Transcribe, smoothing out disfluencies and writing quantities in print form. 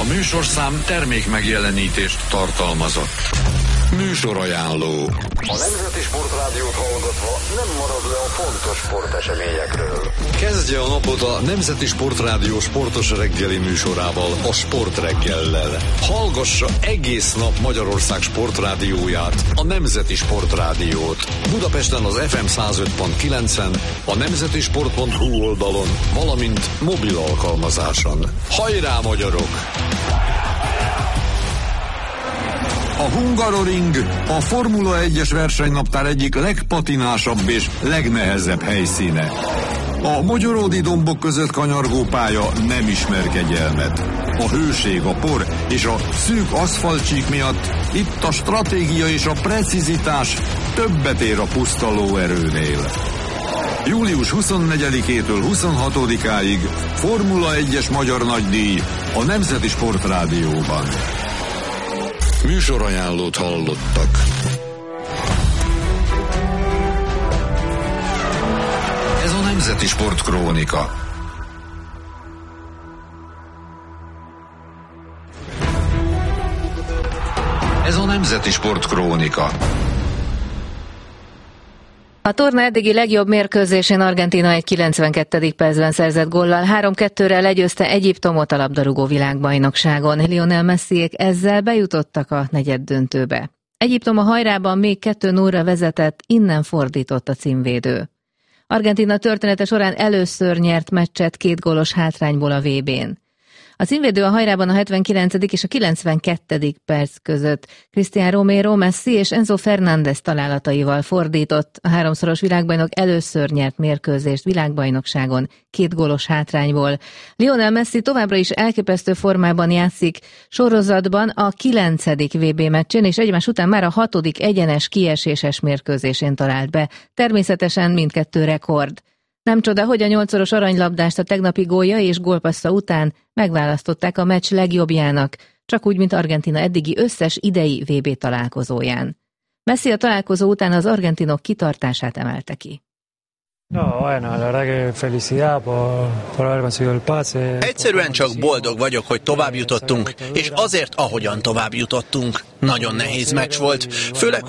műsorszám termék megjelenítést tartalmazott. Műsorajánló. A Nemzeti Sportrádiót hallgatva nem marad le a fontos sporteseményekről. Kezdje a napot a Nemzeti Sportrádió sportos reggeli műsorával, a Sportreggellel. Hallgassa egész nap Magyarország sportrádióját, a Nemzeti Sportrádiót. Budapesten az FM 105.9-en, a nemzetisport.hu oldalon, valamint mobil alkalmazáson. Hajrá, magyarok! A Hungaroring a Formula 1-es versenynaptár egyik legpatinásabb és legnehezebb helyszíne. A mogyoródi dombok között kanyargó pálya nem ismer kegyelmet. A hőség, a por és a szűk aszfaltcsík miatt itt a stratégia és a precizitás többet ér a puszta lóerőnél. Július 24-től 26-áig Formula 1-es magyar nagydíj a Nemzeti Sportrádióban. Műsorajánlót hallottak. Ez a Nemzeti Sportkrónika. Ez a Nemzeti Sportkrónika. A torna eddigi legjobb mérkőzésén Argentína egy 92. percben szerzett góllal 3-2-re legyőzte Egyiptomot a labdarúgó világbajnokságon. Lionel Messiék ezzel bejutottak a negyeddöntőbe. Egyiptom a hajrában még 2-0-ra vezetett, innen fordított a címvédő. Argentína története során először nyert meccset 2 gólos hátrányból a VB-n. A címvédő a hajrában a 79. és a 92. perc között Cristian Romero, Messi és Enzo Fernández találataival fordított. A 3-szoros világbajnok először nyert mérkőzést világbajnokságon 2 gólos hátrányból. Lionel Messi továbbra is elképesztő formában játszik sorozatban a 9. VB meccsén, és egymás után már a 6. egyenes kieséses mérkőzésén talált be. Természetesen mindkettő rekord. Nem csoda, hogy a 8-szoros aranylabdást a tegnapi gólja és gólpassza után megválasztották a meccs legjobbjának, csak úgy, mint Argentína eddigi összes idei VB találkozóján. Messi a találkozó után az argentinok kitartását emelte ki. Egyszerűen csak boldog vagyok, hogy tovább jutottunk, és azért, ahogyan tovább jutottunk. Nagyon nehéz meccs volt, főleg